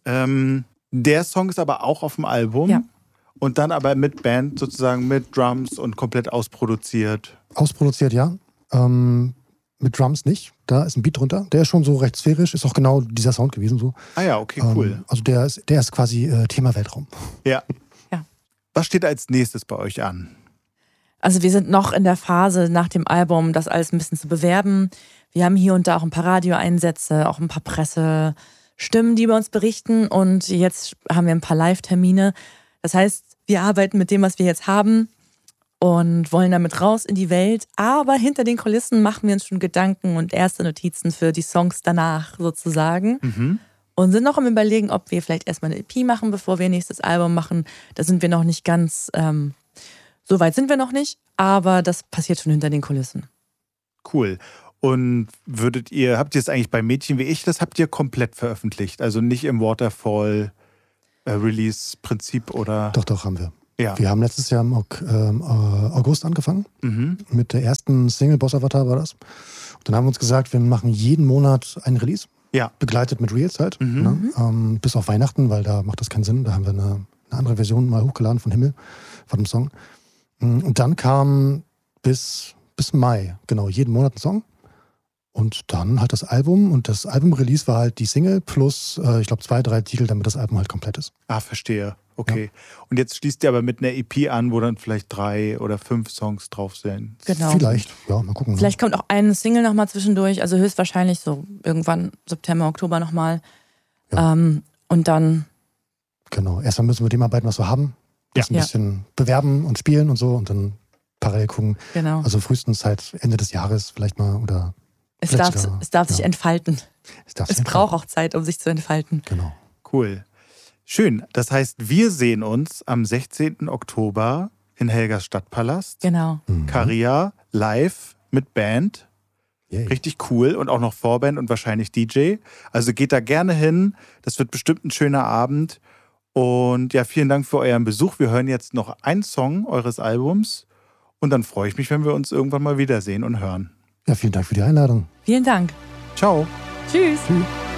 Der Song ist aber auch auf dem Album. Ja. Und dann aber mit Band sozusagen, mit Drums und komplett ausproduziert. Ausproduziert, ja. Mit Drums nicht. Da ist ein Beat drunter. Der ist schon so recht sphärisch. Ist auch genau dieser Sound gewesen. So. Ah ja, okay, cool. Also der ist quasi Thema Weltraum. Ja. Ja. Was steht als nächstes bei euch an? Also wir sind noch in der Phase nach dem Album, das alles ein bisschen zu bewerben. Wir haben hier und da auch ein paar Radioeinsätze, auch ein paar Pressestimmen, die über uns berichten. Und jetzt haben wir ein paar Live-Termine. Das heißt, wir arbeiten mit dem, was wir jetzt haben und wollen damit raus in die Welt. Aber hinter den Kulissen machen wir uns schon Gedanken und erste Notizen für die Songs danach sozusagen. Mhm. Und sind noch am Überlegen, ob wir vielleicht erstmal eine EP machen, bevor wir ein nächstes Album machen. Da sind wir noch nicht ganz, so weit sind wir noch nicht, aber das passiert schon hinter den Kulissen. Cool. Und habt ihr es eigentlich bei Mädchen wie ich, das habt ihr komplett veröffentlicht? Also nicht im Waterfall-Release-Prinzip oder? Doch, haben wir. Ja. Wir haben letztes Jahr im August angefangen. Mit der ersten Single, Boss Avatar war das. Und dann haben wir uns gesagt, wir machen jeden Monat einen Release. Ja. Begleitet mit Reels halt. Ne? Bis auf Weihnachten, weil da macht das keinen Sinn. Da haben wir eine andere Version mal hochgeladen von Himmel, von dem Song. Und dann kam bis Mai, genau, jeden Monat ein Song. Und dann halt das Album. Und das Album-Release war halt die Single plus, ich glaube, 2, 3 Titel, damit das Album halt komplett ist. Ah, verstehe. Okay. Ja. Und jetzt schließt ihr aber mit einer EP an, wo dann vielleicht 3 oder 5 Songs drauf sind. Genau. Vielleicht, ja, mal gucken. Vielleicht kommt auch eine Single nochmal zwischendurch, also höchstwahrscheinlich so irgendwann September, Oktober nochmal. Ja. Und dann. Genau, erstmal müssen wir mit dem arbeiten, was wir haben. Das ein bisschen bewerben und spielen und so und dann parallel gucken. Genau. Also frühestens halt Ende des Jahres vielleicht mal oder. Es darf sich entfalten. Es braucht auch Zeit, um sich zu entfalten. Genau. Cool. Schön. Das heißt, wir sehen uns am 16. Oktober in Helgas Stadtpalast. Genau. Caria live mit Band. Yay. Richtig cool und auch noch Vorband und wahrscheinlich DJ. Also geht da gerne hin. Das wird bestimmt ein schöner Abend. Und ja, vielen Dank für euren Besuch. Wir hören jetzt noch einen Song eures Albums. Und dann freue ich mich, wenn wir uns irgendwann mal wiedersehen und hören. Ja, vielen Dank für die Einladung. Vielen Dank. Ciao. Tschüss. Tschüss.